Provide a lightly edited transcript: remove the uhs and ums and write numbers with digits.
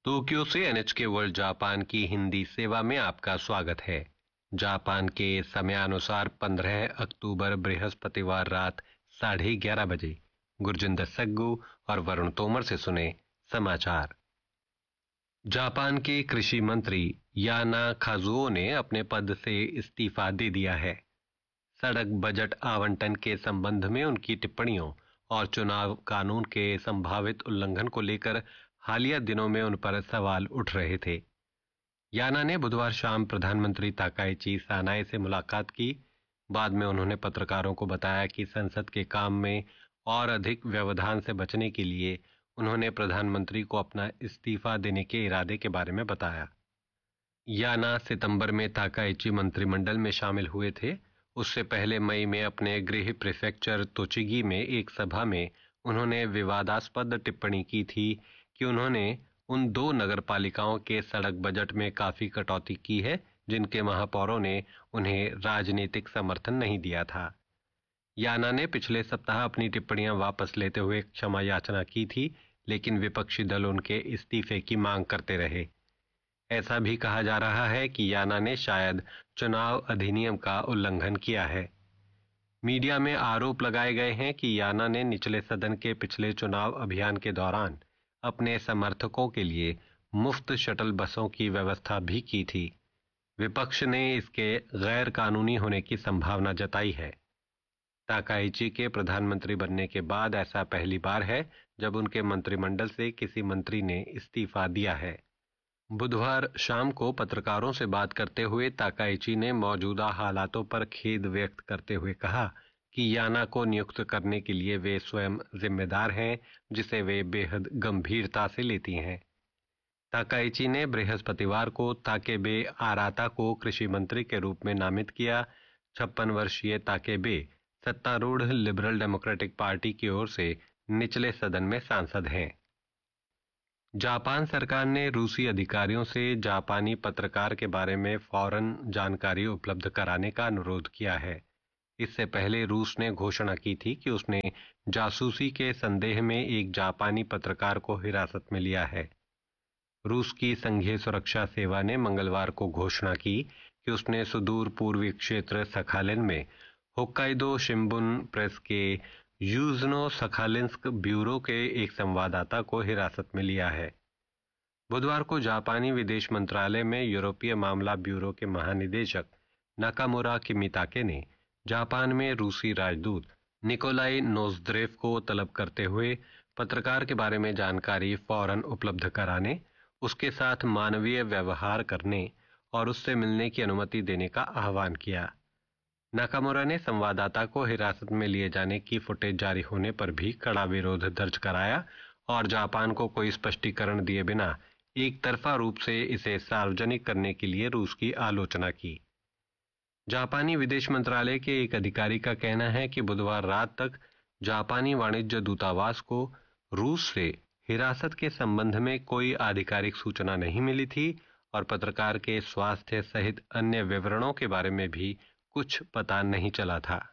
Tokyo से NHK world Japan की हिंदी सेवा में आपका स्वागत है। जापान के समयानुसार 15 अक्टूबर बृहस्पतिवार रात 11:30 बजे गुरजिंदर सग्गू और वरुण तोमर से सुने समाचार। जापान के कृषि मंत्री याना काजुओ ने अपने पद से इस्तीफा दे दिया है। सड़क बजट आवंटन के संबंध में उनकी टिप्पणियों और चुनाव कानून के संभावित उल्लंघन को लेकर हालिया दिनों में उन पर सवाल उठ रहे थे। याना ने बुधवार शाम प्रधानमंत्री ताकाइची सानाए से मुलाकात की। बाद में उन्होंने पत्रकारों को बताया कि संसद के काम में और अधिक व्यवधान से बचने के लिए उन्होंने प्रधानमंत्री को अपना इस्तीफा देने के इरादे के बारे में बताया। याना सितंबर में ताकाइची मंत्रिमंडल में शामिल हुए थे। उससे पहले मई में अपने गृह प्रीफेक्चर तोचिगी में एक सभा में उन्होंने विवादास्पद टिप्पणी की थी कि उन्होंने उन 2 नगरपालिकाओं के सड़क बजट में काफी कटौती की है जिनके महापौरों ने उन्हें राजनीतिक समर्थन नहीं दिया था। याना ने पिछले सप्ताह अपनी टिप्पणियां वापस लेते हुए क्षमा याचना की थी, लेकिन विपक्षी दल उनके इस्तीफे की मांग करते रहे। ऐसा भी कहा जा रहा है कि याना ने शायद चुनाव अधिनियम का उल्लंघन किया है। मीडिया में आरोप लगाए गए हैं कि याना ने निचले सदन के पिछले चुनाव अभियान के दौरान अपने समर्थकों के लिए मुफ्त शटल बसों की व्यवस्था भी की थी। विपक्ष ने इसके गैर कानूनी होने की संभावना जताई है। ताकाइची के प्रधानमंत्री बनने के बाद ऐसा पहली बार है जब उनके मंत्रिमंडल से किसी मंत्री ने इस्तीफा दिया है। बुधवार शाम को पत्रकारों से बात करते हुए ताकाइची ने मौजूदा हालातों पर खेद व्यक्त करते हुए कहा कि याना को नियुक्त करने के लिए वे स्वयं जिम्मेदार हैं, जिसे वे बेहद गंभीरता से लेती हैं। ताकाइची ने बृहस्पतिवार को ताकेबे आराता को कृषि मंत्री के रूप में नामित किया। 56 वर्षीय ताकेबे सत्तारूढ़ लिबरल डेमोक्रेटिक पार्टी की ओर से निचले सदन में सांसद हैं। जापान सरकार ने रूसी अधिकारियों से जापानी पत्रकार के बारे में फौरन जानकारी उपलब्ध कराने का अनुरोध किया है। इससे पहले रूस ने घोषणा की थी कि उसने जासूसी के संदेह में एक जापानी पत्रकार को हिरासत में लिया है। रूस की संघीय सुरक्षा सेवा ने मंगलवार को घोषणा की कि उसने सुदूर पूर्वी क्षेत्र सखालिन में होक्काइडो शिंबुन प्रेस के यूजनो सखालिंस्क ब्यूरो के एक संवाददाता को हिरासत में लिया है। बुधवार को जापानी विदेश मंत्रालय में यूरोपीय मामला ब्यूरो के महानिदेशक नाकामुरा किमिताके ने जापान में रूसी राजदूत निकोलाई नोजद्रेव को तलब करते हुए पत्रकार के बारे में जानकारी फौरन उपलब्ध कराने, उसके साथ मानवीय व्यवहार करने और उससे मिलने की अनुमति देने का आह्वान किया। नाकामुरा ने संवाददाता को हिरासत में लिए जाने की फुटेज जारी होने पर भी कड़ा विरोध दर्ज कराया और जापान को कोई स्पष्टीकरण दिए बिना एक तरफा रूप से इसे सार्वजनिक करने के लिए रूस की आलोचना की। जापानी विदेश मंत्रालय के एक अधिकारी का कहना है कि बुधवार रात तक जापानी वाणिज्य दूतावास को रूस से हिरासत के संबंध में कोई आधिकारिक सूचना नहीं मिली थी और पत्रकार के स्वास्थ्य सहित अन्य विवरणों के बारे में भी कुछ पता नहीं चला था।